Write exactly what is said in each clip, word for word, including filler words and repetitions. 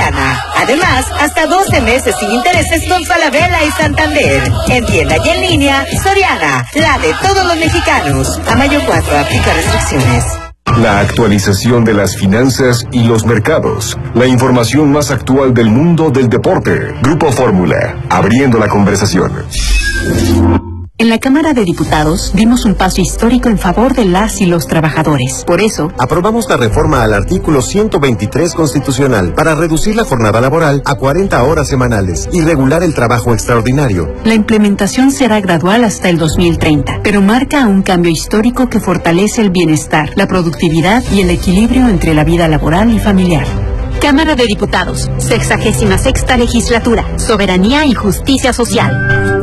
Soriana. Además, hasta doce meses sin intereses con Falabella y Santander. En tienda y en línea, Soriana, la de todos los mexicanos. A mayo cuatro, aplica restricciones. La actualización de las finanzas y los mercados. La información más actual del mundo del deporte. Grupo Fórmula, abriendo la conversación. En la Cámara de Diputados dimos un paso histórico en favor de las y los trabajadores. Por eso, aprobamos la reforma al artículo ciento veintitrés constitucional para reducir la jornada laboral a cuarenta horas semanales y regular el trabajo extraordinario. La implementación será gradual hasta el dos mil treinta, pero marca un cambio histórico que fortalece el bienestar, la productividad y el equilibrio entre la vida laboral y familiar. Cámara de Diputados, sexagésima sexta legislatura, soberanía y justicia social.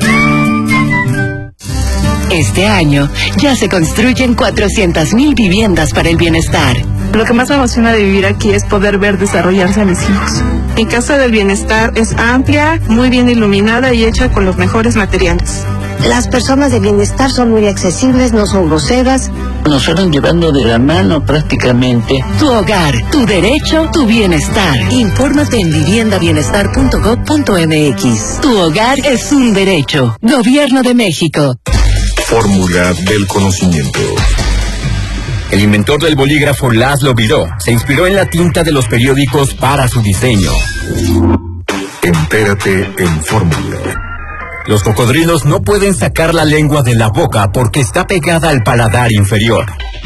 Este año ya se construyen cuatrocientas mil viviendas para el bienestar. Lo que más me emociona de vivir aquí es poder ver desarrollarse a mis hijos. Mi casa del bienestar es amplia, muy bien iluminada y hecha con los mejores materiales. Las personas de bienestar son muy accesibles, no son groseras. Nos fueron llevando de la mano prácticamente. Tu hogar, tu derecho, tu bienestar. Infórmate en vivienda bienestar punto gob punto eme equis. Tu hogar es un derecho. Gobierno de México. Fórmula del conocimiento. El inventor del bolígrafo Laszlo Biró se inspiró en la tinta de los periódicos para su diseño. Entérate en Fórmula. Los cocodrilos no pueden sacar la lengua de la boca porque está pegada al paladar inferior.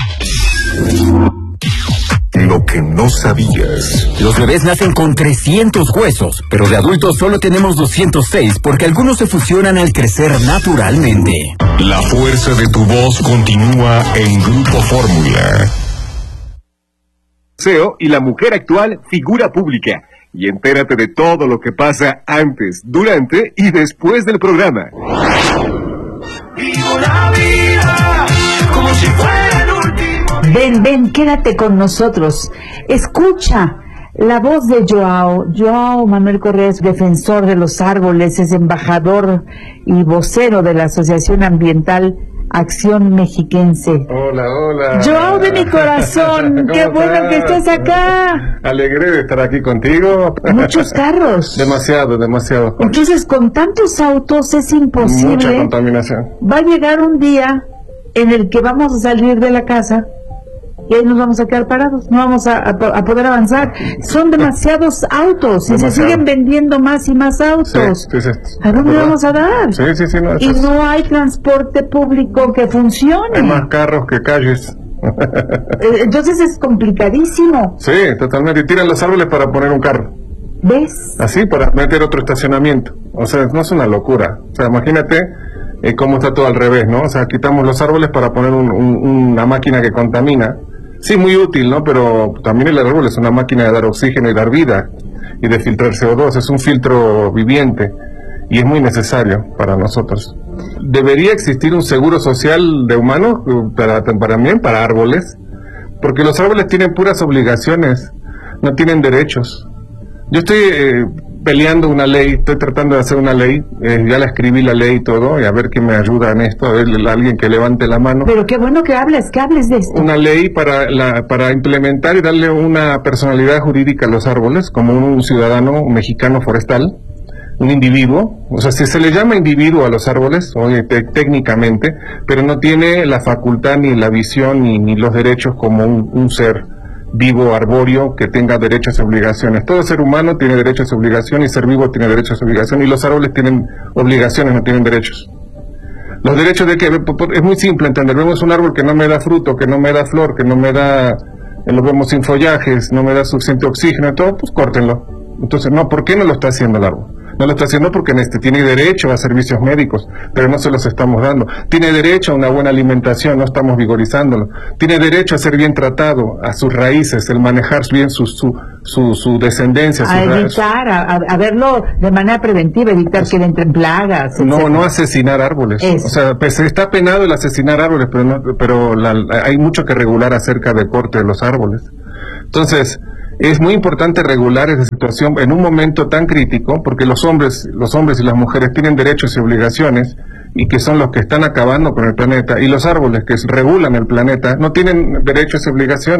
Lo que no sabías. Los bebés nacen con trescientos huesos, pero de adultos solo tenemos doscientos seis porque algunos se fusionan al crecer naturalmente. La fuerza de tu voz continúa en Grupo Fórmula. C E O y la mujer actual figura pública. Y entérate de todo lo que pasa antes, durante y después del programa. Vivo la vida como si fuera el último. Ven, ven, quédate con nosotros. Escucha la voz de Joao. Joao Manuel Correa es defensor de los árboles, es embajador y vocero de la Asociación Ambiental Acción Mexiquense. Hola, hola. Joao de mi corazón, qué bueno estás? que estés acá. Alegre de estar aquí contigo. Muchos carros. Demasiado, demasiado. Entonces, con tantos autos es imposible. Mucha contaminación. Va a llegar un día en el que vamos a salir de la casa y ahí nos vamos a quedar parados, no vamos a, a, a poder avanzar. Son demasiados autos y Demasiado. se siguen vendiendo más y más autos. Sí, sí, sí. ¿A dónde vamos a dar? Sí, sí, sí. No, y es... no hay transporte público que funcione. Hay más carros que calles. Entonces es complicadísimo. Sí, totalmente. Y tiran los árboles para poner un carro. ¿Ves? Así, para meter otro estacionamiento. O sea, no es una locura. O sea, imagínate eh, cómo está todo al revés, ¿no? O sea, quitamos los árboles para poner un, un, una máquina que contamina. Sí, muy útil, ¿no? Pero también el árbol es una máquina de dar oxígeno y dar vida y de filtrar C O dos, es un filtro viviente y es muy necesario para nosotros. Debería existir un seguro social de humanos para, para también para árboles, porque los árboles tienen puras obligaciones, no tienen derechos. Yo estoy eh, peleando una ley, estoy tratando de hacer una ley, eh, ya la escribí la ley y todo, y a ver quién me ayuda en esto, a ver, alguien que levante la mano. Pero qué bueno que hables, que hables de esto. Una ley para la, para implementar y darle una personalidad jurídica a los árboles, como un ciudadano mexicano forestal, un individuo, o sea, si se le llama individuo a los árboles, oye, te, técnicamente, pero no tiene la facultad, ni la visión, ni, ni los derechos como un, un ser vivo, arbóreo, que tenga derechos y obligaciones. Todo ser humano tiene derechos y obligaciones, y ser vivo tiene derechos y obligaciones, y los árboles tienen obligaciones, no tienen derechos. Los derechos de que, es muy simple entender, vemos un árbol que no me da fruto, que no me da flor, que no me da, lo vemos sin follajes, no me da suficiente oxígeno, todo, pues córtenlo. Entonces, no, ¿por qué no lo está haciendo el árbol? No lo está haciendo porque este tiene derecho a servicios médicos, pero no se los estamos dando. Tiene derecho a una buena alimentación, no estamos vigorizándolo. Tiene derecho a ser bien tratado, a sus raíces, el manejar bien su su su, su descendencia. A evitar, a, a verlo de manera preventiva, evitar pues, que le entren plagas. No, etcétera. No asesinar árboles. Eso. O sea, pues, está penado el asesinar árboles, pero no, pero la, hay mucho que regular acerca del corte de los árboles. Entonces, es muy importante regular esa situación en un momento tan crítico, porque los hombres, los hombres y las mujeres tienen derechos y obligaciones, y que son los que están acabando con el planeta, y los árboles que regulan el planeta no tienen derechos y obligaciones.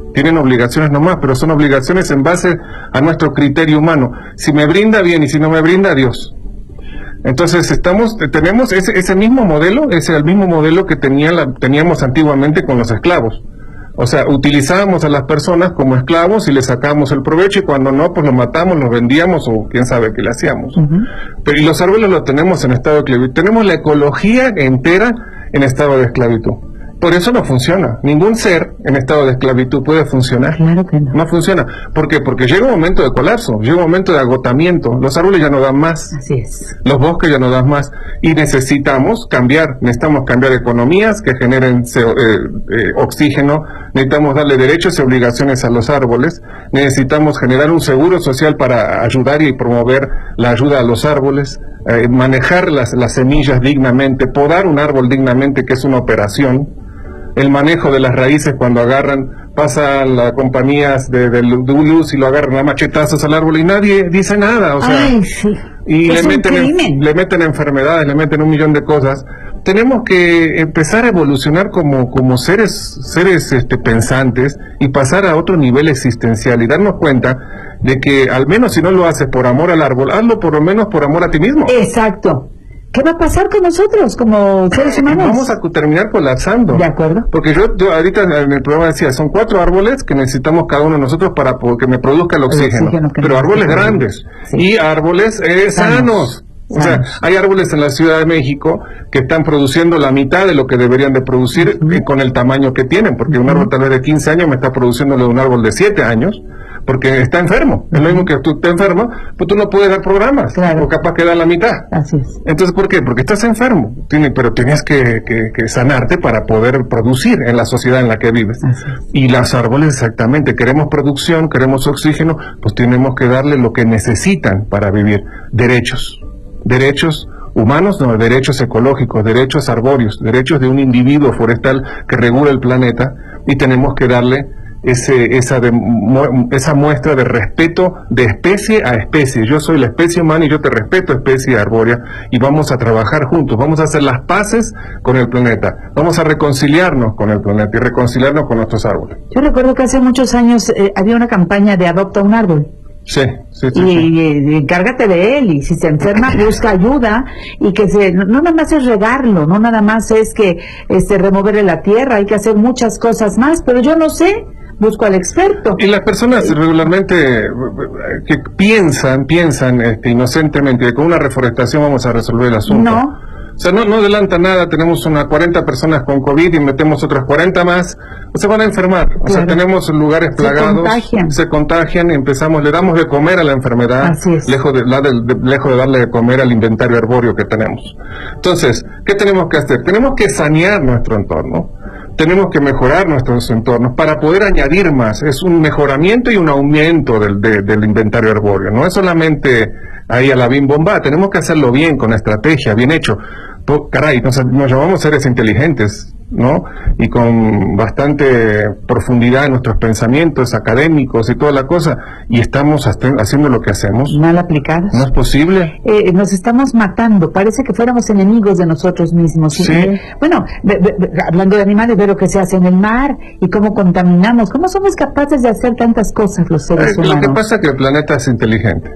tienen obligaciones nomás, pero son obligaciones en base a nuestro criterio humano. Si me brinda, bien, y si no me brinda, adiós. Entonces estamos, tenemos ese, ese mismo modelo, ese el mismo modelo que tenía la, teníamos antiguamente con los esclavos. O sea, utilizábamos a las personas como esclavos y les sacábamos el provecho, y cuando no, pues los matamos, los vendíamos o quién sabe qué le hacíamos. Uh-huh. Pero y los árboles los tenemos en estado de esclavitud. Tenemos la ecología entera en estado de esclavitud. Por eso no funciona. Ningún ser en estado de esclavitud puede funcionar. Claro que no. No funciona. ¿Por qué? Porque llega un momento de colapso, llega un momento de agotamiento. Los árboles ya no dan más. Así es. Los bosques ya no dan más. Y necesitamos cambiar. Necesitamos cambiar economías que generen eh, eh, oxígeno. Necesitamos darle derechos y obligaciones a los árboles. Necesitamos generar un seguro social para ayudar y promover la ayuda a los árboles. Eh, manejar las, las semillas dignamente. Podar un árbol dignamente, que es una operación. El manejo de las raíces, cuando agarran, pasan las compañías de, de luz y lo agarran a machetazos al árbol y nadie dice nada, o sea, Ay, sí. y Es le un meten, crimen. le meten enfermedades, le meten un millón de cosas. Tenemos que empezar a evolucionar como, como seres, seres este, pensantes, y pasar a otro nivel existencial y darnos cuenta de que, al menos si no lo haces por amor al árbol, hazlo por lo menos por amor a ti mismo. Exacto. ¿Qué va a pasar con nosotros como seres humanos? Vamos a terminar colapsando. De acuerdo. Porque yo, yo ahorita en el programa decía, son cuatro árboles que necesitamos cada uno de nosotros para que me produzca el oxígeno. El oxígeno pero árboles grandes. Sí. Y árboles eh, sanos. sanos. O sea, hay árboles en la Ciudad de México que están produciendo la mitad de lo que deberían de producir uh-huh. eh, con el tamaño que tienen, porque uh-huh. un árbol tal vez de quince años me está produciendo lo de un árbol de siete años, porque está enfermo. Uh-huh. Es lo mismo que tú estás enfermo, pues tú no puedes dar programas, claro. o capaz que da la mitad. Así es. Entonces, ¿por qué? Porque estás enfermo, Tiene, pero tienes que, que, que sanarte para poder producir en la sociedad en la que vives. Y los árboles exactamente, queremos producción, queremos oxígeno, pues tenemos que darle lo que necesitan para vivir. Derechos. Derechos humanos, no, derechos ecológicos, derechos arbóreos, derechos de un individuo forestal que regula el planeta, y tenemos que darle ese, esa, de, mu, esa muestra de respeto de especie a especie. Yo soy la especie humana y yo te respeto, especie arbórea, y vamos a trabajar juntos, vamos a hacer las paces con el planeta, vamos a reconciliarnos con el planeta y reconciliarnos con nuestros árboles. Yo recuerdo que hace muchos años eh, había una campaña de adopta un árbol. Sí, sí, sí, y, sí. y encárgate de él, y si se enferma busca ayuda, y que se, no, no nada más es regarlo, no nada más es que este removerle la tierra, hay que hacer muchas cosas más, pero yo no sé, busco al experto. Y las personas regularmente que piensan, piensan este, inocentemente que con una reforestación vamos a resolver el asunto. No. O sea, no, no adelanta nada, tenemos unas cuarenta personas con COVID y metemos otras cuarenta más, se van a enfermar. O claro. sea, tenemos lugares plagados, se contagian, se contagian y empezamos, le damos de comer a la enfermedad, lejos de, de, de, lejos de darle de comer al inventario arbóreo que tenemos. Entonces, ¿qué tenemos que hacer? Tenemos que sanear nuestro entorno. Tenemos que mejorar nuestros entornos para poder añadir más. Es un mejoramiento y un aumento del, de, del inventario arbóreo. No es solamente ahí a la bim bomba, tenemos que hacerlo bien, con estrategia, bien hecho. Pues, caray, nos, nos llamamos seres inteligentes, ¿no? Y con bastante profundidad en nuestros pensamientos académicos y toda la cosa, y estamos haciendo lo que hacemos. Mal aplicados. ¿No es posible? Eh, nos estamos matando, parece que fuéramos enemigos de nosotros mismos. Sí. Eh, bueno, de, de, de, hablando de animales, de lo que se hace en el mar y cómo contaminamos, ¿cómo somos capaces de hacer tantas cosas los seres eh, humanos? Lo que pasa es que el planeta es inteligente.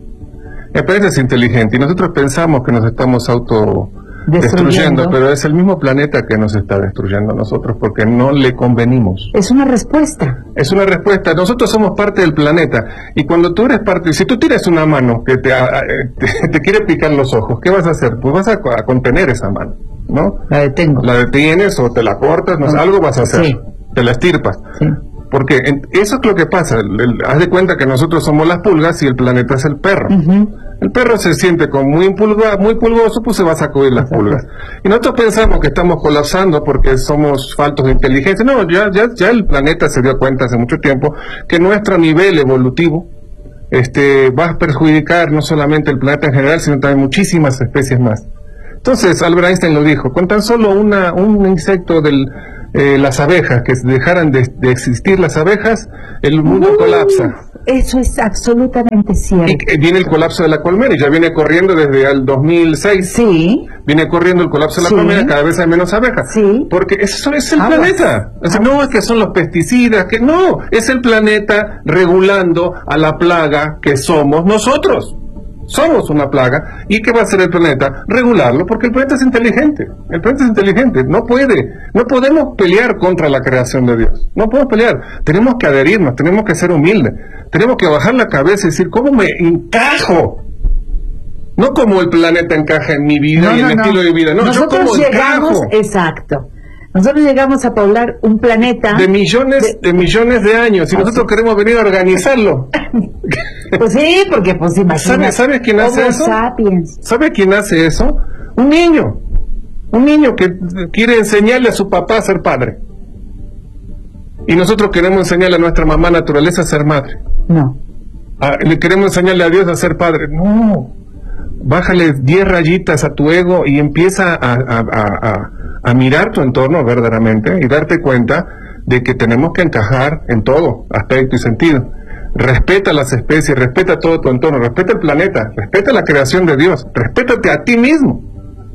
El planeta es inteligente y nosotros pensamos que nos estamos auto... Destruyendo. destruyendo, pero es el mismo planeta que nos está destruyendo a nosotros porque no le convenimos. Es una respuesta. Es una respuesta. Nosotros somos parte del planeta y cuando tú eres parte, si tú tienes una mano que te, a, te, te quiere picar los ojos, ¿qué vas a hacer? Pues vas a, a contener esa mano, ¿no? La detengo. La detienes o te la cortas, no, no. algo vas a hacer. Sí. Te la estirpas. Sí. Porque en, eso es lo que pasa. El, el, haz de cuenta que nosotros somos las pulgas y el planeta es el perro. Uh-huh. El perro se siente como muy, pulga, muy pulgoso, pues se va a sacudir las pulgas. Y nosotros pensamos que estamos colapsando porque somos faltos de inteligencia. No, ya, ya, ya el planeta se dio cuenta hace mucho tiempo que nuestro nivel evolutivo este, va a perjudicar no solamente el planeta en general, sino también muchísimas especies más. Entonces, Albert Einstein lo dijo, con tan solo una, un insecto del... Eh, las abejas, que dejaran de, de existir las abejas, el mundo uh, colapsa. eso es absolutamente cierto. Y viene el colapso de la colmena, y ya viene corriendo desde el dos mil seis. Sí. Viene corriendo el colapso de la Sí. colmena, cada vez hay menos abejas. Sí. Porque eso es el Aguas. planeta. O sea, no es que son los pesticidas, que no, es el planeta regulando a la plaga que somos nosotros. Somos una plaga. ¿Y qué va a hacer el planeta? Regularlo, porque el planeta es inteligente. El planeta es inteligente. No puede, no podemos pelear contra la creación de Dios. No podemos pelear. Tenemos que adherirnos, tenemos que ser humildes. Tenemos que bajar la cabeza y decir, ¿cómo me encajo? No como el planeta encaja en mi vida No, y en no, mi no. estilo de vida. No, Nosotros yo como llegamos, encajo. exacto. Nosotros llegamos a poblar un planeta De millones de, millones de años. Y nosotros queremos venir a organizarlo. Pues sí, porque pues imagínate. ¿Sabes, ¿Sabes quién hace Homo eso? sapiens. ¿Sabe quién hace eso? Un niño. Un niño que quiere enseñarle a su papá a ser padre. Y nosotros queremos enseñarle a nuestra mamá naturaleza a ser madre. No. Ah, le queremos enseñarle a Dios a ser padre. No. Bájale diez rayitas a tu ego y empieza a, a, a, a, a mirar tu entorno verdaderamente y darte cuenta de que tenemos que encajar en todo aspecto y sentido. Respeta las especies, respeta todo tu entorno, respeta el planeta, respeta la creación de Dios, respétate a ti mismo.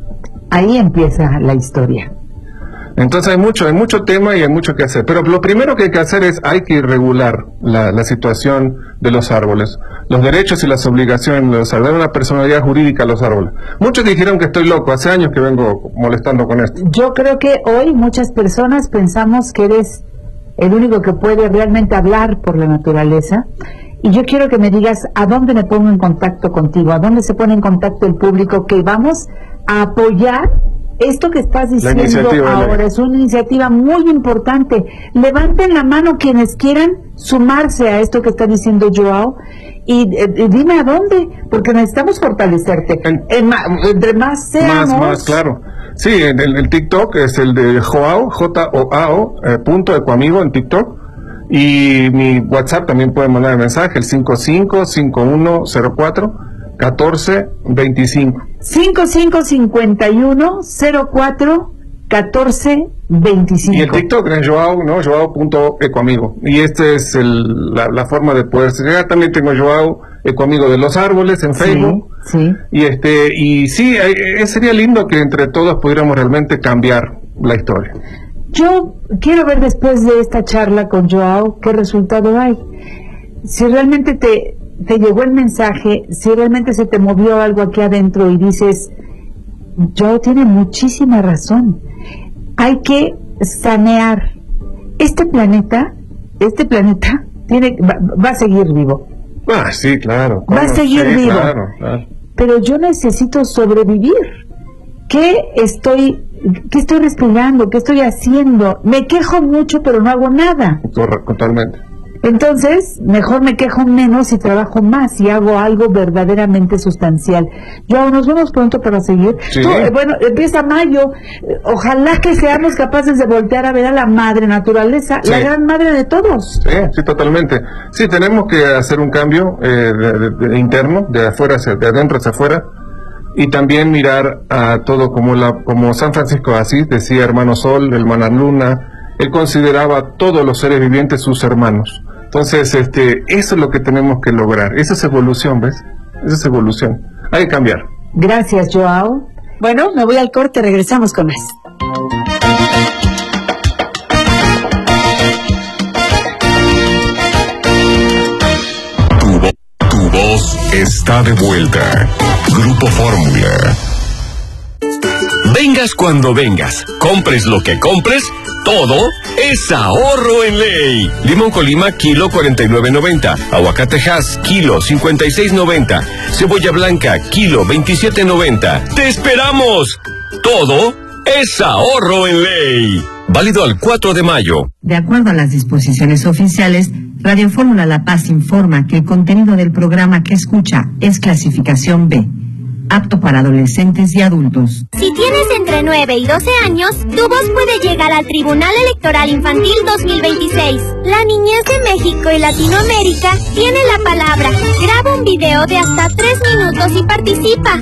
Ahí empieza la historia. Entonces hay mucho, hay mucho tema y hay mucho que hacer. Pero lo primero que hay que hacer es, hay que regular la, la situación de los árboles, los derechos y las obligaciones de los árboles, dar una personalidad jurídica a los árboles. Muchos dijeron que estoy loco, hace años que vengo molestando con esto. Yo creo que hoy muchas personas pensamos que eres el único que puede realmente hablar por la naturaleza. Y yo quiero que me digas a dónde me pongo en contacto contigo, a dónde se pone en contacto el público, que vamos a apoyar esto que estás diciendo ahora. Es una iniciativa muy importante. Levanten la mano quienes quieran sumarse a esto que está diciendo Joao y, eh, y dime a dónde, porque necesitamos fortalecerte. En, en, entre más seamos... Más, más, claro. Sí, en el, el TikTok es el de Joao, J O A O, eh, punto Ecoamigo en TikTok. Y mi WhatsApp también pueden mandar el mensaje, el cinco cinco cinco uno cero cuatro catorce veinticinco. cinco cinco cinco uno cero cuatro catorce veinticinco. Y el TikTok es Joao, ¿no? Joao.ecoamigo. Y esta es el, la, la forma de poder llegar. También tengo Joao Ecoamigo de los Árboles en Facebook. Sí, sí. Y este, y sí, eh, sería lindo que entre todos pudiéramos realmente cambiar la historia. Yo quiero ver después de esta charla con Joao qué resultado hay. Si realmente te, te llegó el mensaje, si realmente se te movió algo aquí adentro y dices, Joao tiene muchísima razón. Hay que sanear. Este planeta, este planeta tiene va, va a seguir vivo. Ah, sí, claro. Va a seguir sí, vivo. Claro, claro. Pero yo necesito sobrevivir. ¿Qué estoy, qué estoy respirando? ¿Qué estoy haciendo? Me quejo mucho, pero no hago nada. Correcto, totalmente. Entonces, mejor me quejo menos y trabajo más y hago algo verdaderamente sustancial. Yo, nos vemos pronto para seguir. Sí. Tú, eh, bueno, empieza mayo. Eh, ojalá que seamos capaces de voltear a ver a la madre naturaleza, Sí. la gran madre de todos. Sí, sí, totalmente. Sí, tenemos que hacer un cambio eh, de, de, de interno, de afuera hacia, de adentro hacia afuera, y también mirar a todo como la, como San Francisco de Asís decía, hermano Sol, hermana Luna. Él consideraba a todos los seres vivientes sus hermanos. Entonces, este, eso es lo que tenemos que lograr. Esa es evolución, ¿ves? Esa es evolución. Hay que cambiar. Gracias, Joao. Bueno, me voy al corte, regresamos con más. Tu, vo- tu voz está de vuelta. Grupo Fórmula. Vengas cuando vengas, compres lo que compres, todo es ahorro en ley. Limón Colima, kilo cuarenta y nueve noventa. Aguacate Hass, kilo cincuenta y seis noventa. Cebolla blanca, kilo veintisiete noventa. ¡Te esperamos! Todo es ahorro en ley. Válido al cuatro de mayo. De acuerdo a las disposiciones oficiales, Radio Fórmula La Paz informa que el contenido del programa que escucha es clasificación B, apto para adolescentes y adultos. Si tienes entre nueve y doce años, tu voz puede llegar al Tribunal Electoral Infantil dos mil veintiséis. La niñez de México y Latinoamérica tiene la palabra. Graba un video de hasta tres minutos y participa.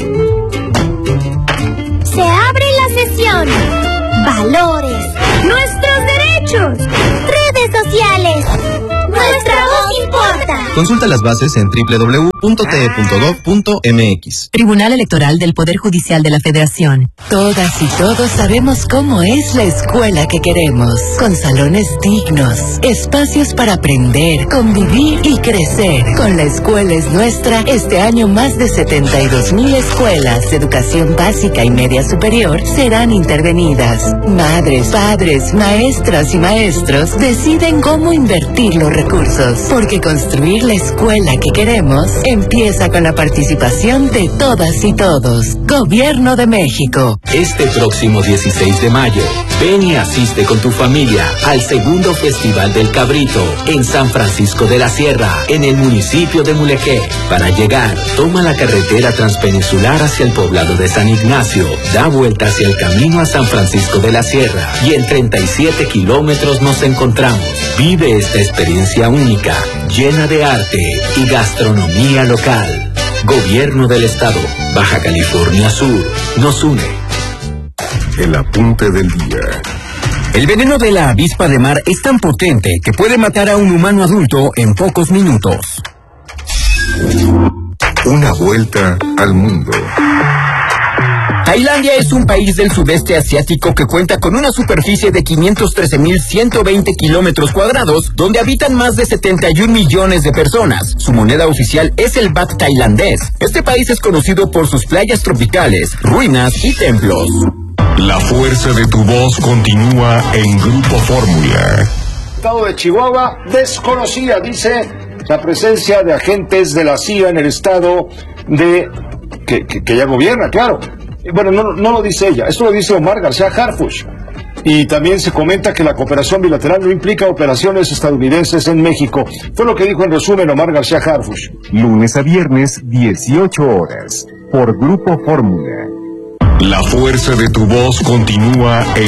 Se abre la sesión. Valores. Nuestros derechos. Redes sociales. Nuestra voz importa. Consulta las bases en doble u doble u doble u punto t e punto gov punto m x. Tribunal Electoral del Poder Judicial de la Federación. Todas y todos sabemos cómo es la escuela que queremos, con salones dignos, espacios para aprender, convivir y crecer. Con La Escuela es Nuestra, este año más de setenta y dos mil escuelas de educación básica y media superior serán intervenidas. Madres, padres, maestras y maestros deciden cómo invertir los recursos, porque construir la escuela que queremos empieza con la participación de todas y todos. Gobierno de México. Este próximo dieciséis de mayo, ven y asiste con tu familia al segundo Festival del Cabrito en San Francisco de la Sierra, en el municipio de Mulegé. Para llegar, toma la carretera transpeninsular hacia el poblado de San Ignacio, da vuelta hacia el camino a San Francisco de la Sierra y en treinta y siete kilómetros nos encontramos. Vive esta experiencia única, llena de arte y gastronomía local. Gobierno del Estado, Baja California Sur, nos une. El apunte del día. El veneno de la avispa de mar es tan potente que puede matar a un humano adulto en pocos minutos. Una vuelta al mundo. Tailandia es un país del sudeste asiático que cuenta con una superficie de quinientos trece mil ciento veinte kilómetros cuadrados, donde habitan más de setenta y un millones de personas. Su moneda oficial es el baht tailandés. Este país es conocido por sus playas tropicales, ruinas y templos. La fuerza de tu voz continúa en Grupo Fórmula. El estado de Chihuahua desconocía, dice, la presencia de agentes de la C I A en el estado de que, que, que ella gobierna, claro. Bueno, no, no lo dice ella, esto lo dice Omar García Harfuch. Y también se comenta que la cooperación bilateral no implica operaciones estadounidenses en México. Fue lo que dijo en resumen Omar García Harfuch. Lunes a viernes, dieciocho horas, por Grupo Fórmula. La fuerza de tu voz continúa en